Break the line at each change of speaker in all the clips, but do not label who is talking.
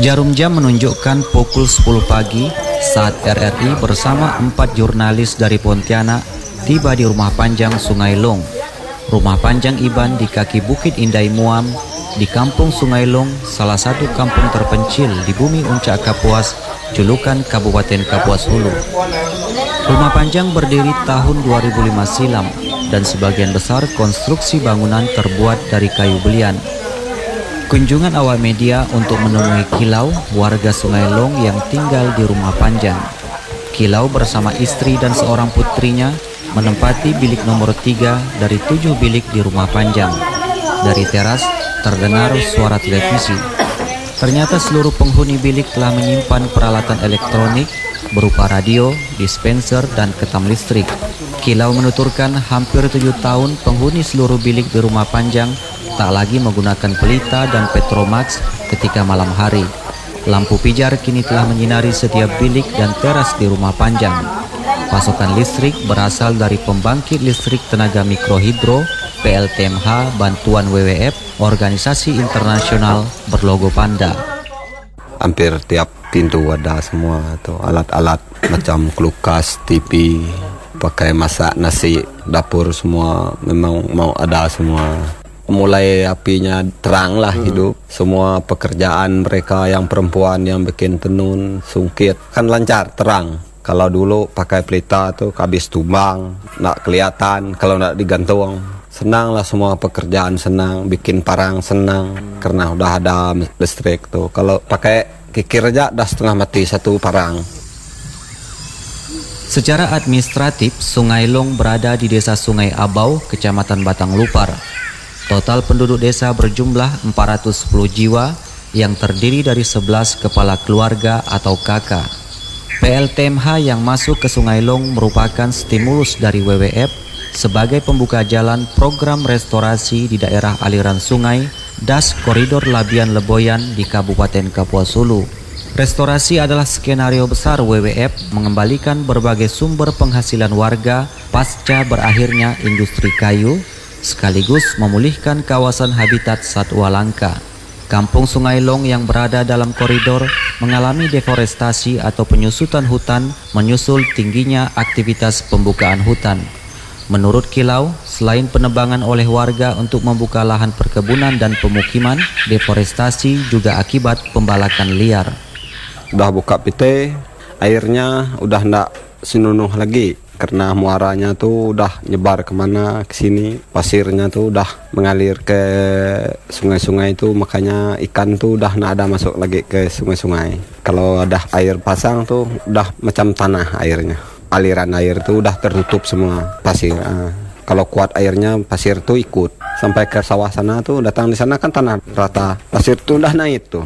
Jarum jam menunjukkan pukul 10 pagi saat RRI bersama 4 jurnalis dari Pontianak tiba di Rumah Panjang Sungai Long. Rumah Panjang Iban di kaki Bukit Indai Muam di Kampung Sungai Long, salah satu kampung terpencil di bumi Uncak Kapuas, julukan Kabupaten Kapuas Hulu. Rumah Panjang berdiri tahun 2005 silam dan sebagian besar konstruksi bangunan terbuat dari kayu belian. Kunjungan awak media untuk menemui Kilau, warga Sungai Long yang tinggal di Rumah Panjang. Kilau bersama istri dan seorang putrinya menempati bilik nomor 3 dari 7 bilik di Rumah Panjang. Dari teras terdengar suara televisi. Ternyata seluruh penghuni bilik telah menyimpan peralatan elektronik berupa radio, dispenser, dan ketam listrik. Kilau menuturkan hampir 7 tahun penghuni seluruh bilik di Rumah Panjang tak lagi menggunakan pelita dan petromax ketika malam hari. Lampu pijar kini telah menyinari setiap bilik dan teras di Rumah Panjang. Pasokan listrik berasal dari pembangkit listrik tenaga mikrohidro PLTMH bantuan WWF, organisasi internasional berlogo panda.
Hampir tiap pintu ada semua tuh alat-alat macam kulkas, TV, pakai masak nasi, dapur semua memang mau ada semua. Mulai apinya terang lah hidup. Semua pekerjaan mereka yang perempuan yang bikin tenun, sungkit kan lancar, terang. Kalau dulu pakai pelita tuh habis tumbang, nak kelihatan kalau nak digantung. Senang lah semua pekerjaan, senang, bikin parang senang karena udah ada listrik tuh. Kalau pakai kikir aja dah setengah mati satu parang.
Secara administratif, Sungai Long berada di Desa Sungai Abau, Kecamatan Batang Lupar. Total penduduk desa berjumlah 410 jiwa yang terdiri dari 11 kepala keluarga atau KK. PLTMH yang masuk ke Sungai Long merupakan stimulus dari WWF sebagai pembuka jalan program restorasi di daerah aliran sungai Das Koridor Labian Leboyan di Kabupaten Kapuas Hulu. Restorasi adalah skenario besar WWF mengembalikan berbagai sumber penghasilan warga pasca berakhirnya industri kayu, sekaligus memulihkan kawasan habitat satwa langka. Kampung Sungai Long yang berada dalam koridor mengalami deforestasi atau penyusutan hutan menyusul tingginya aktivitas pembukaan hutan. Menurut Kilau, selain penebangan oleh warga untuk membuka lahan perkebunan dan pemukiman, deforestasi juga akibat pembalakan liar.
Udah buka pite, airnya udah ndak sinunuh lagi. Karena muaranya tuh udah nyebar kemana ke sini, pasirnya tuh udah mengalir ke sungai-sungai itu, makanya ikan tuh udah nggak ada masuk lagi ke sungai-sungai. Kalau ada air pasang tuh udah macam tanah airnya, aliran air tuh udah tertutup semua pasir. Kalau kuat airnya pasir tuh ikut sampai ke sawah sana tuh, datang di sana kan tanah rata, pasir tuh udah naik tuh.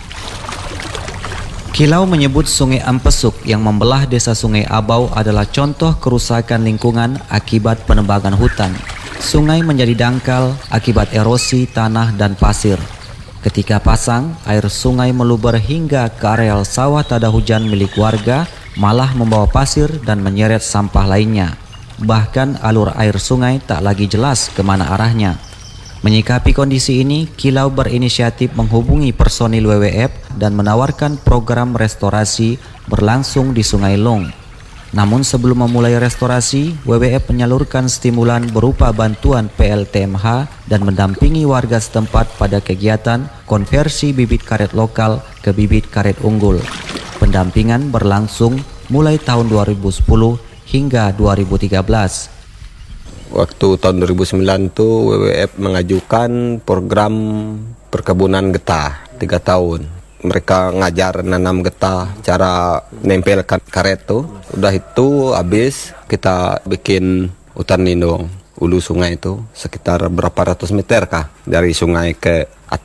Kilau menyebut Sungai Ampesuk yang membelah desa Sungai Abau adalah contoh kerusakan lingkungan akibat penebangan hutan. Sungai menjadi dangkal akibat erosi tanah dan pasir. Ketika pasang, air sungai meluber hingga ke areal sawah tada hujan milik warga, malah membawa pasir dan menyeret sampah lainnya. Bahkan alur air sungai tak lagi jelas kemana arahnya. Menyikapi kondisi ini, Kilau berinisiatif menghubungi personil WWF dan menawarkan program restorasi berlangsung di Sungai Long. Namun sebelum memulai restorasi, WWF menyalurkan stimulan berupa bantuan PLTMH dan mendampingi warga setempat pada kegiatan konversi bibit karet lokal ke bibit karet unggul. Pendampingan berlangsung mulai tahun 2010 hingga 2013.
Waktu tahun 2009 tuh WWF mengajukan program perkebunan getah 3 tahun. Mereka ngajar nanam getah, cara nempelkan karet tuh. Udah itu habis kita bikin hutan lindung hulu sungai itu sekitar berapa ratus meter kah dari sungai ke